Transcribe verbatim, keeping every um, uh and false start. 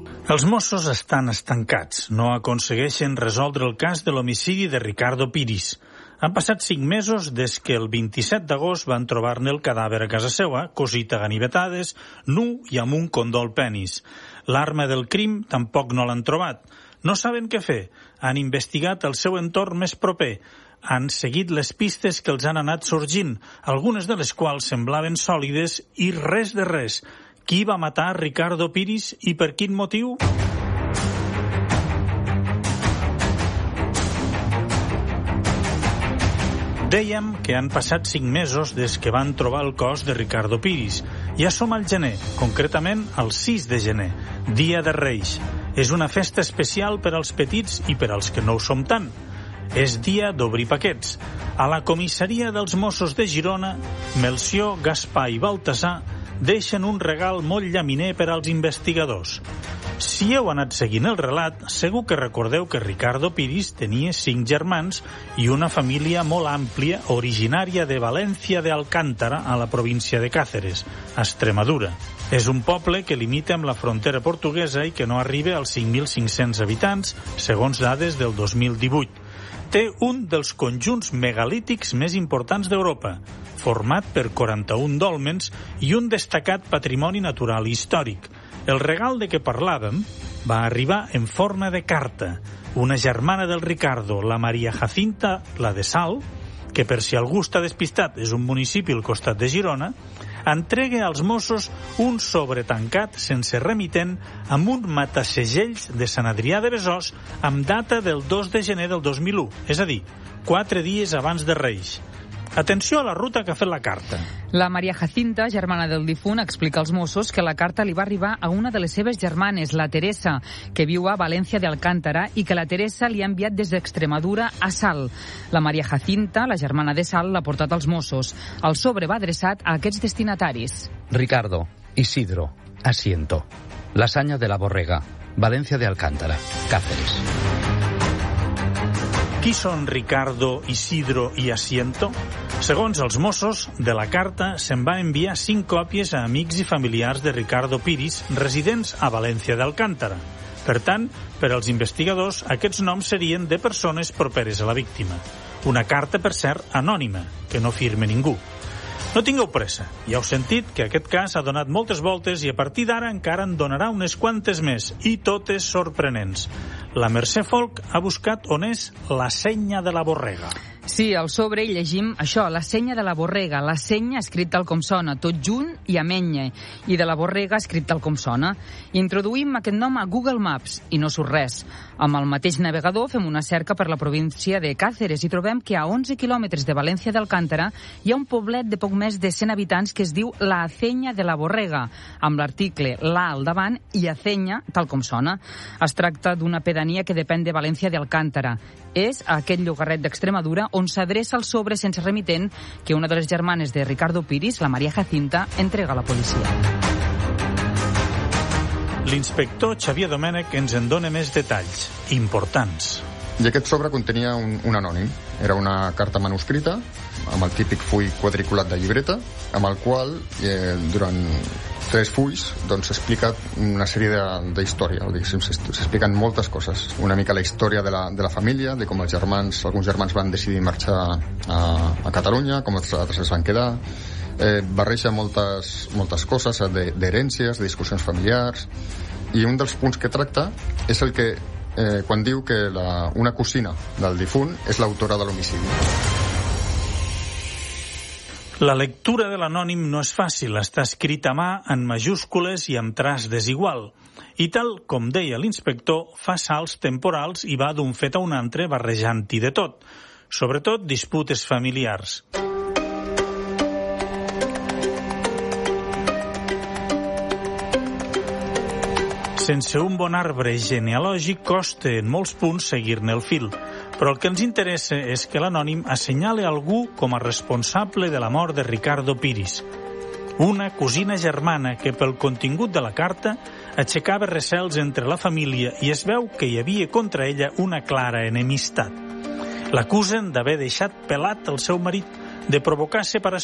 Els Mossos estan estancats, no aconsegueixen resoldre el cas de l'homicidi de Ricardo Piris. Han passat cinc mesos des que el vint-i-set d'agost van trobar-ne el cadàver a casa seva, cosit a ganivetades, nu i amb un condol penis. L'arma del crim tampoc no l'han trobat. No saben què fer. Han investigat el seu entorn més proper. Han seguit les pistes que els han anat sorgint, algunes de les quals semblaven sòlides i res de res. Qui va matar Ricardo Piris i per quin motiu? Dèiem que han passat cinc mesos des que van trobar el cos de Ricardo Piris. Ja som al gener, concretament el sis de gener, dia de Reis. És una festa especial per als petits i per als que no ho som tant. És dia d'obrir paquets. A la comissaria dels Mossos de Girona, Melcior, Gaspar i Baltasar deixen un regal molt llaminer per als investigadors. Si heu anat seguint el relat, segur que recordeu que Ricardo Piris tenia cinc germans i una família molt àmplia, originària de València de Alcántara, a la província de Càceres, a Extremadura. És un poble que limita amb la frontera portuguesa i que no arriba als cinc mil cinc-cents habitants, segons dades del dos mil divuit. Té un dels conjunts megalítics més importants d'Europa, format per quaranta-un dòlmens i un destacat patrimoni natural i històric. El regal de què parlàvem va arribar en forma de carta. Una germana del Ricardo, la Maria Jacinta, la de Sal, que per si algú està despistat és un municipi al costat de Girona, entrega als Mossos un sobre tancat sense remitent amb un matasegells de Sant Adrià de Besòs amb data del dos de gener del dos mil u, és a dir, quatre dies abans de Reis. Atenció a la ruta que ha fet la carta. La Maria Jacinta, germana del difunt, explica als Mossos que la carta li va arribar a una de les seves germanes, la Teresa, que viu a València de Alcántara, i que la Teresa li ha enviat des d'Extremadura a Sal. La Maria Jacinta, la germana de Sal, l'ha portat als Mossos. El sobre va adreçat a aquests destinataris. Ricardo, Isidro, Asiento, Lasaña de la Borrega, València de Alcántara, Cáceres. Qui són Ricardo, Isidro i Asiento? Segons els Mossos, de la carta se'n va enviar cinc còpies a amics i familiars de Ricardo Piris, residents a València d'Alcántara. Per tant, per als investigadors, aquests noms serien de persones properes a la víctima. Una carta, per cert, anònima, que no firma ningú. No tingueu pressa. Ja heu sentit que aquest cas ha donat moltes voltes i a partir d'ara encara en donarà unes quantes més, i totes sorprenents. La Mercè Folk ha buscat on és la senya de la Borrega. Sí, al sobre hi llegim això, la senya de la Borrega, la senya escrit tal com sona, tot junt i amb enya, i de la Borrega escrit tal com sona. Introduïm aquest nom a Google Maps i no surt res. Amb el mateix navegador fem una cerca per la província de Càceres i trobem que a onze quilòmetres de València d'Alcántara hi ha un poblet de poc més de cent habitants que es diu la Acenya de la Borrega, amb l'article la al davant i Acenya tal com sona. Es tracta d'una pedania que depèn de València d'Alcántara. És a aquest llogarret d'Extremadura on s'adreça el sobre sense remitent que una de les germanes de Ricardo Piris, la Maria Jacinta, entrega a la policia. L'inspector Xavier Domènech ens en dona més detalls, importants. I aquest sobre contenia un, un anònim. Era una carta manuscrita, amb el típic full quadriculat de llibreta, amb el qual, eh, durant tres fulls, doncs s'explica una sèrie d'història, s'expliquen moltes coses. Una mica la història de la, de la família, de com els germans, alguns germans van decidir marxar a, a Catalunya, com els altres es van quedar. Eh, barreja moltes, moltes coses d'herències, de discussions familiars, i un dels punts que tracta és el que Eh, quan diu que la, una cosina del difunt és l'autora de l'homicidi. La lectura de l'anònim no és fàcil, està escrit a mà en majúscules i amb traç desigual. I tal com deia l'inspector, fa salts temporals i va d'un fet a un altre barrejant-hi de tot, sobretot disputes familiars. Sense un bon arbre genealògic costa en molts punts seguir-ne el fil, però el que ens interessa és que l'anònim assenyale algú com a responsable de la mort de Ricardo Piris, una cosina germana que pel contingut de la carta aixecava recels entre la família i es veu que hi havia contra ella una clara enemistat. L'acusen d'haver deixat pelat el seu marit, de provocar separació